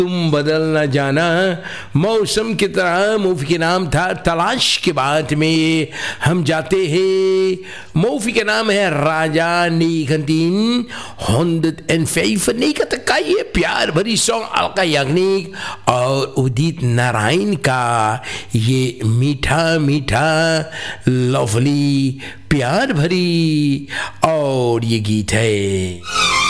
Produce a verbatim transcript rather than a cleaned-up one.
तुम बदल न जाना। मौसम की तरह मूवी के नाम था तलाश के बाद में हम जाते हैं। मूवी का नाम है राजा निघंटीन हंड्रेड एंड फाइव निकट का ये प्यार भरी सॉन्ग अलका याग्निक और उदित नारायण का ये मीठा मीठा लवली प्यार भरी और ये गीत है।